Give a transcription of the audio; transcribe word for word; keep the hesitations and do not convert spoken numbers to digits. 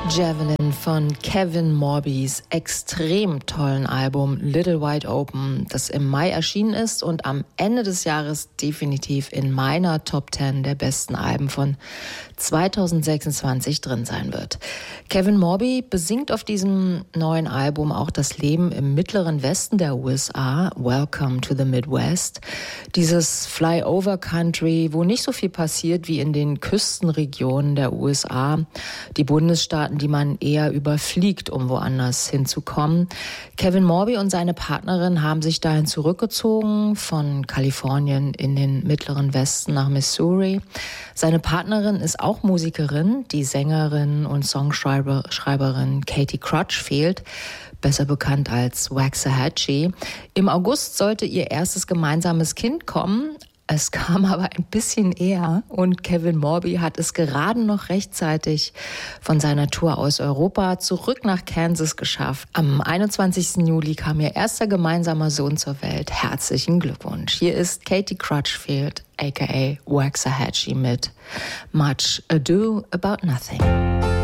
Javelin von Kevin Morbys extrem tollen Album Little Wide Open, das im Mai erschienen ist und am Ende des Jahres definitiv in meiner Top zehn der besten Alben von zweitausendsechsundzwanzig drin sein wird. Kevin Morby besingt auf diesem neuen Album auch das Leben im mittleren Westen der U S A, Welcome to the Midwest, dieses Flyover Country, wo nicht so viel passiert wie in den Küstenregionen der U S A, die Bundesstaaten, die man eher überfliegt, um woanders hinzukommen. Kevin Morby und seine Partnerin haben sich dahin zurückgezogen, von Kalifornien in den mittleren Westen nach Missouri. Seine Partnerin ist auch Musikerin, die Sängerin und Songschreiberin Katie Crutchfield, besser bekannt als Waxahachie. Im August sollte ihr erstes gemeinsames Kind kommen. Es kam aber ein bisschen eher und Kevin Morby hat es gerade noch rechtzeitig von seiner Tour aus Europa zurück nach Kansas geschafft. Am einundzwanzigsten Juli kam ihr erster gemeinsamer Sohn zur Welt. Herzlichen Glückwunsch. Hier ist Katie Crutchfield, aka Waxahachie, mit Much Ado About Nothing.